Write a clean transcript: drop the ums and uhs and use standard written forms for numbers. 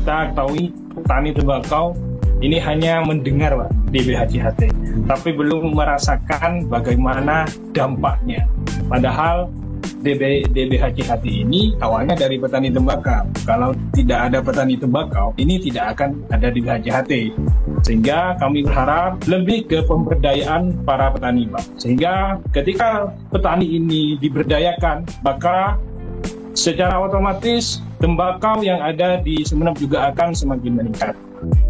kita ketahui petani tembakau ini hanya mendengar Pak DBHJHT, tapi belum merasakan bagaimana dampaknya. Padahal DBHJHT ini awalnya dari petani tembakau. Kalau tidak ada petani tembakau, ini tidak akan ada DBHJHT. Sehingga kami berharap lebih ke pemberdayaan para petani, Pak. Sehingga ketika petani ini diberdayakan, maka secara otomatis tembakau yang ada di Sumeneb juga akan semakin meningkat.